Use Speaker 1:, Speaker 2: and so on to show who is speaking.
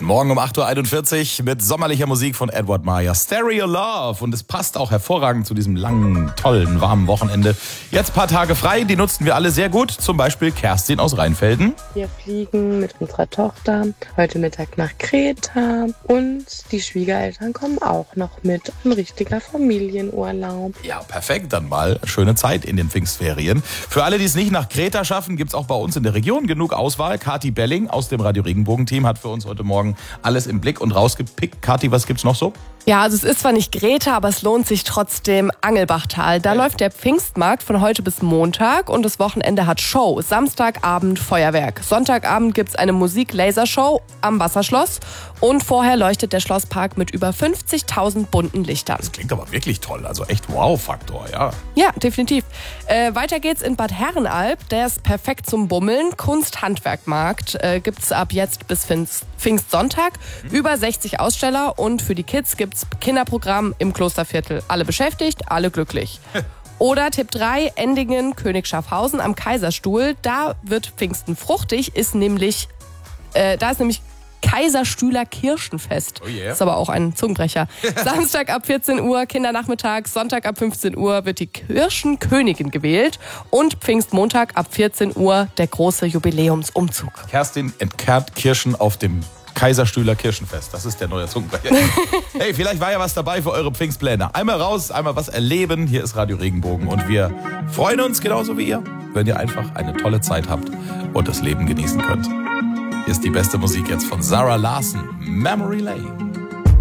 Speaker 1: Morgen um 8.41 Uhr mit sommerlicher Musik von Edward Meyer. Stereo Love. Und es passt auch hervorragend zu diesem langen, tollen, warmen Wochenende. Jetzt ein paar Tage frei, die nutzten wir alle sehr gut. Zum Beispiel Kerstin aus Rheinfelden.
Speaker 2: Wir fliegen mit unserer Tochter heute Mittag nach Kreta. Und die Schwiegereltern kommen auch noch mit. Ein richtiger Familienurlaub.
Speaker 1: Ja, perfekt. Dann mal schöne Zeit in den Pfingstferien. Für alle, die es nicht nach Kreta schaffen, gibt's auch bei uns in der Region genug Auswahl. Kathi Belling aus dem Radio Regenbogen-Team hat für uns heute Morgen alles im Blick und rausgepickt. Kathi, was gibt's noch so?
Speaker 3: Ja, also es ist zwar nicht Greta, aber es lohnt sich trotzdem Angelbachtal. Da läuft der Pfingstmarkt von heute bis Montag und das Wochenende hat Show. Samstagabend Feuerwerk. Sonntagabend gibt's eine Musik-Lasershow am Wasserschloss und vorher leuchtet der Schlosspark mit über 50.000 bunten Lichtern.
Speaker 1: Das klingt aber wirklich toll, also echt Wow-Faktor, ja.
Speaker 3: Ja, definitiv. Weiter geht's in Bad Herrenalb. Der ist perfekt zum Bummeln. Kunst-Handwerkmarkt gibt's ab jetzt bis Pfingstsonntag. Über 60 Aussteller und für die Kids gibt's Kinderprogramm im Klosterviertel. Alle beschäftigt, alle glücklich. Oder Tipp 3, Endingen, König Schaffhausen am Kaiserstuhl. Da wird Pfingsten fruchtig, da ist nämlich Kaiserstühler Kirschenfest.
Speaker 1: Oh yeah.
Speaker 3: Ist aber auch ein Zungenbrecher. Samstag ab 14 Uhr, Kindernachmittag, Sonntag ab 15 Uhr wird die Kirschenkönigin gewählt und Pfingstmontag ab 14 Uhr der große Jubiläumsumzug.
Speaker 1: Kerstin entkehrt Kirschen auf dem Kaiserstühler Kirschenfest. Das ist der neue Zungenbrecher. Hey, vielleicht war ja was dabei für eure Pfingstpläne. Einmal raus, einmal was erleben. Hier ist Radio Regenbogen und wir freuen uns genauso wie ihr, wenn ihr einfach eine tolle Zeit habt und das Leben genießen könnt. Hier ist die beste Musik jetzt von Zara Larsson, Memory Lane.